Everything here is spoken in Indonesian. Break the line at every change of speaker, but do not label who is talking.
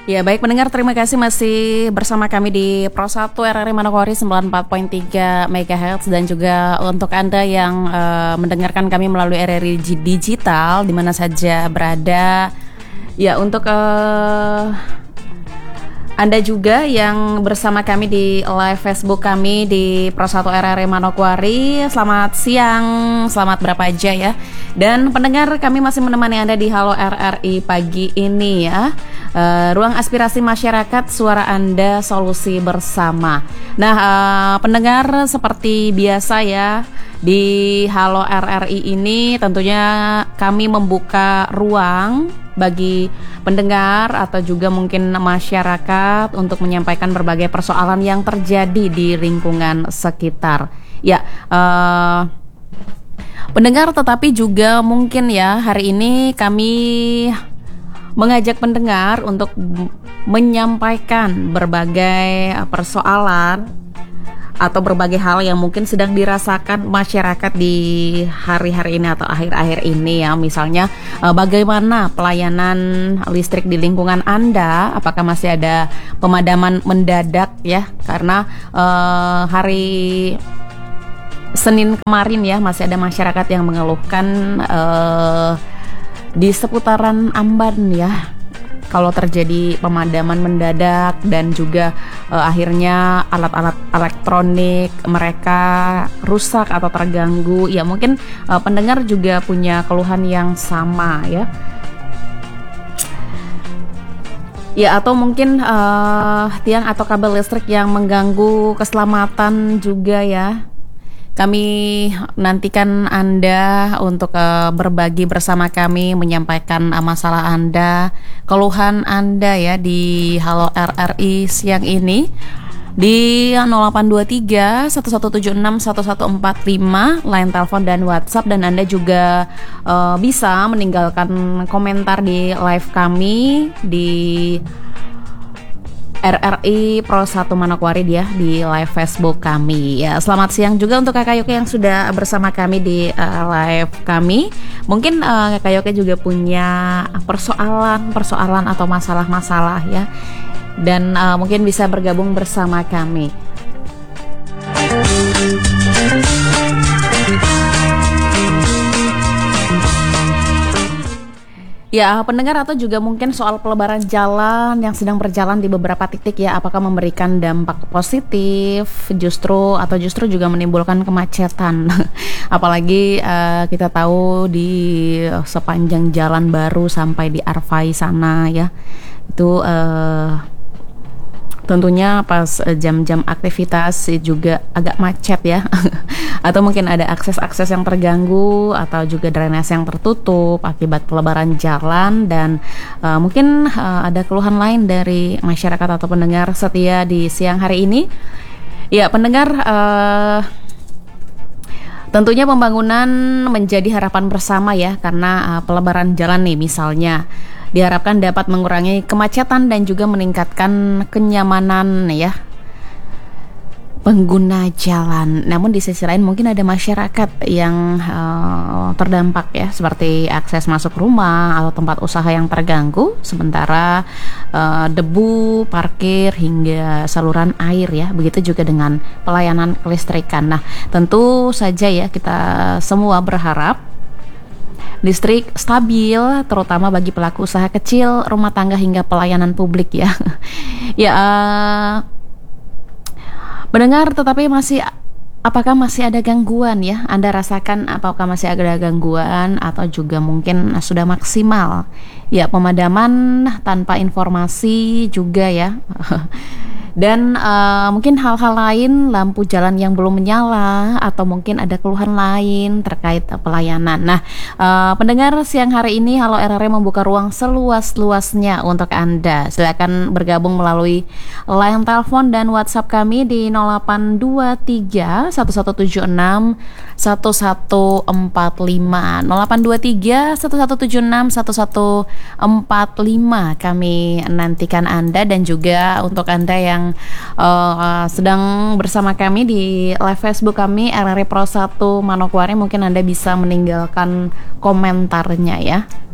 Ya baik pendengar, terima kasih masih bersama kami di Pro 1 RRI Manokwari 94.3 MHz dan juga untuk Anda yang mendengarkan kami melalui RRI Digital di mana saja berada. Ya untuk Anda juga yang bersama kami di live Facebook kami di Pro 1 RRI Manokwari, selamat siang, selamat berapa aja ya. Dan pendengar, kami masih menemani Anda di Halo RRI pagi ini ya. Ruang aspirasi masyarakat, suara Anda, solusi bersama. Nah, pendengar seperti biasa ya, di Halo RRI ini tentunya kami membuka ruang bagi pendengar atau juga mungkin masyarakat untuk menyampaikan berbagai persoalan yang terjadi di lingkungan sekitar. Ya, pendengar, tetapi juga mungkin ya hari ini kami mengajak pendengar untuk menyampaikan berbagai persoalan atau berbagai hal yang mungkin sedang dirasakan masyarakat di hari-hari ini atau akhir-akhir ini ya. Misalnya bagaimana pelayanan listrik di lingkungan Anda, apakah masih ada pemadaman mendadak ya, karena hari Senin kemarin ya masih ada masyarakat yang mengeluhkan di seputaran Amban ya, kalau terjadi pemadaman mendadak dan juga akhirnya alat-alat elektronik mereka rusak atau terganggu. Ya mungkin pendengar juga punya keluhan yang sama ya. Ya atau mungkin tiang atau kabel listrik yang mengganggu keselamatan juga ya. Kami nantikan Anda untuk berbagi bersama kami, menyampaikan masalah Anda, keluhan Anda ya di Halo RRI siang ini di 0823 1176 1145 line telepon dan WhatsApp, dan Anda juga bisa meninggalkan komentar di live kami di RRI Pro 1 Manokwari dia di live Facebook kami ya. Selamat siang juga untuk Kakak Yoke yang sudah bersama kami di live kami. Mungkin Kakak Yoke juga punya persoalan atau masalah-masalah ya, dan mungkin bisa bergabung bersama kami. Ya pendengar, atau juga mungkin soal pelebaran jalan yang sedang berjalan di beberapa titik ya, apakah memberikan dampak positif justru juga menimbulkan kemacetan. Apalagi kita tahu di sepanjang jalan baru sampai di Arfai sana ya, itu tentunya pas jam-jam aktivitas juga agak macet ya. Atau mungkin ada akses-akses yang terganggu atau juga drainase yang tertutup akibat pelebaran jalan, dan mungkin ada keluhan lain dari masyarakat atau pendengar setia di siang hari ini. Ya pendengar, tentunya pembangunan menjadi harapan bersama ya, karena pelebaran jalan nih misalnya diharapkan dapat mengurangi kemacetan dan juga meningkatkan kenyamanan ya pengguna jalan. Namun di sisi lain mungkin ada masyarakat yang terdampak ya, seperti akses masuk rumah atau tempat usaha yang terganggu, sementara debu, parkir hingga saluran air ya. Begitu juga dengan pelayanan kelistrikan. Nah, tentu saja ya kita semua berharap listrik stabil, terutama bagi pelaku usaha kecil, rumah tangga hingga pelayanan publik ya. Ya pendengar, tetapi apakah masih ada gangguan ya? Anda rasakan apakah masih ada gangguan atau juga mungkin sudah maksimal? Ya pemadaman tanpa informasi juga ya. Dan mungkin hal-hal lain, lampu jalan yang belum menyala, atau mungkin ada keluhan lain terkait pelayanan. Nah, pendengar, siang hari ini Halo RRI membuka ruang seluas-luasnya untuk Anda. Silakan bergabung melalui line telepon dan WhatsApp kami di 0823 1176 1145 0823 1176 1145. Kami nantikan Anda, dan juga untuk Anda yang sedang bersama kami di live Facebook kami RRI Pro 1 Manokwari, mungkin Anda bisa meninggalkan komentarnya ya.